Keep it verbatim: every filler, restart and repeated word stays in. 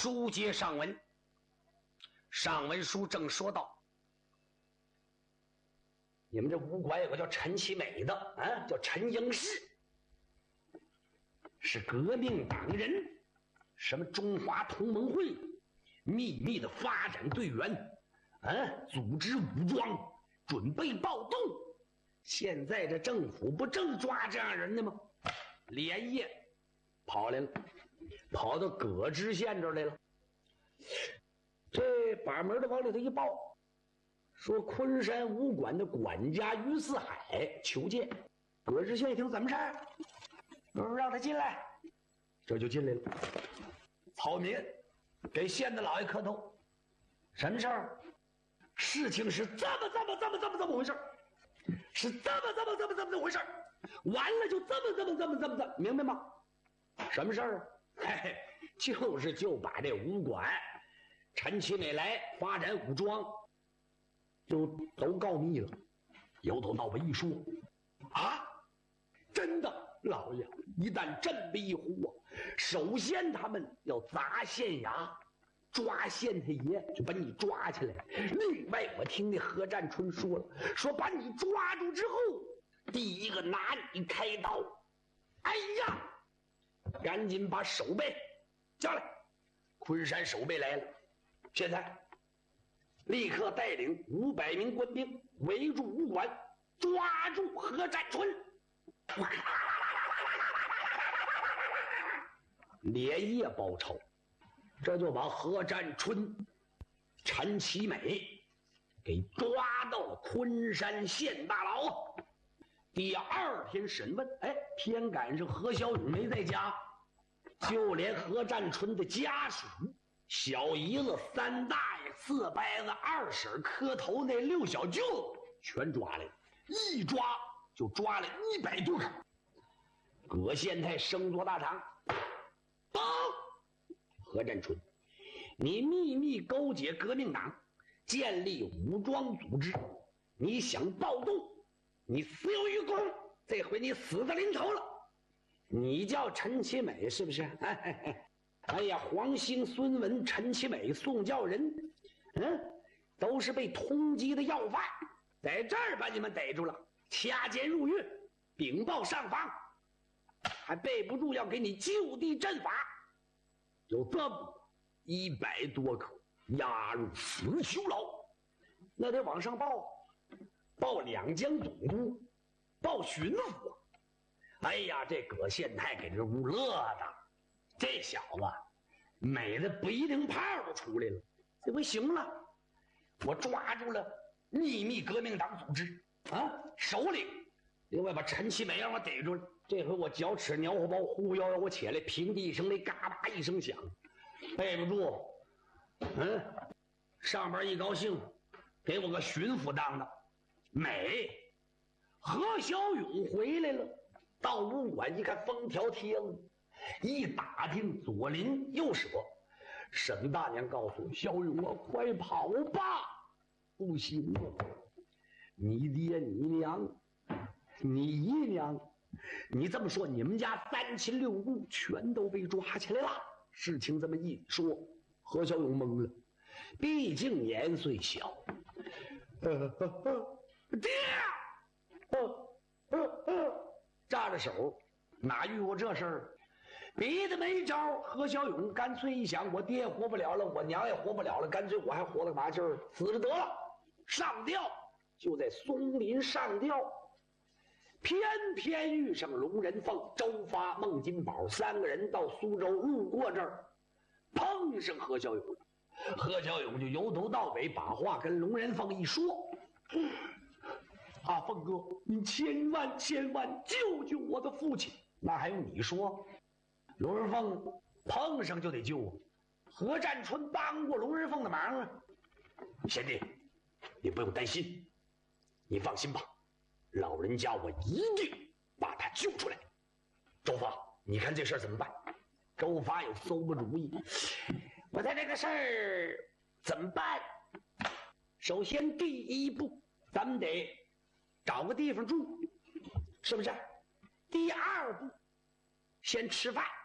书接上文，上文书正说到，你们这武馆有个叫陈其美的啊，叫陈应士，是革命党人，什么中华同盟会秘密的发展队员啊，组织武装准备暴动。现在这政府不正抓这样人呢吗？连夜跑来了，跑到葛知县这儿来了。这把门的往里头一报，说昆山武馆的管家于四海求见。葛知县一听，怎么事儿？让他进来。这就进来了。曹民给县的老爷磕头。什么事儿？事情是这么这么这么这么这么回事儿，是这么这么这么这么这么回事儿，完了就这么这么这么这么这么，明白吗？什么事儿啊？嘿嘿，就是就把这武馆陈其美来发展武装，就都告密了。由头到尾一说，啊，真的，老爷，一旦这么一呼啊，首先他们要砸县衙，抓县太爷，就把你抓起来。另外，我听那何占春说了，说把你抓住之后，第一个拿你开刀。哎呀，赶紧把守备叫来，昆山守备来了。现在立刻带领五百名官兵围住武馆，抓住何占春。连夜包抄，这就把何占春、陈其美给抓到了昆山县大牢。第二天审问，哎，偏赶上何小勇没在家，就连何占春的家属、小姨子、三大爷、四伯子、二婶磕头那六小舅子全抓来了，一抓就抓了一百多个。葛县太声作大肠，报何占春，你秘密勾结革命党，建立武装组织，你想暴动，你死有余功，这回你死在临头了。你叫陈其美是不是？哎, 哎呀，黄兴、孙文、陈其美、宋教仁，嗯，都是被通缉的要犯，在这儿把你们逮住了，掐监入狱，禀报上方，还备不住要给你就地正法。有这么一百多个押入死囚牢，那得往上报，报两江总督，报巡抚。哎呀，这葛县太给这屋乐的，这小子美的不一定泡都出来了。这回行了，我抓住了秘密革命党组织啊首领，另外把陈其美让我逮住了。这回我脚齿鸟火包呼悠悠我起来，平地一声雷，嘎巴一声响，背不住。嗯，上边一高兴，给我个巡抚当的。美，何小勇回来了，到武馆一看，封条贴了，一打听左邻右舍，沈大娘告诉我，小勇啊，快跑吧！不行了，你爹你娘你姨娘，你这么说，你们家三亲六故全都被抓起来了。事情这么一说，何小勇懵了，毕竟年岁小。呃呃呃爹，呃呃呃，扎着手，哪遇过这事儿？别的没招，何小勇干脆一想，我爹活不了了，我娘也活不了了，干脆我还活了个嘛劲儿，死了得了。上吊，就在松林上吊，偏偏遇上龙人凤、周发、孟金宝三个人到苏州路过这儿，碰上何小勇。何小勇就由头到尾把话跟龙人凤一说。啊，凤哥，你千万千万救救我的父亲！那还用你说？龙人凤碰上就得救啊！何占春帮过龙人凤的忙啊！贤弟，你不用担心，你放心吧，老人家我一定把他救出来。周发，你看这事儿怎么办？周发有馊不主意，我在这个事儿怎么办？首先第一步，咱们得找个地方住，是不是？第二步，先吃饭。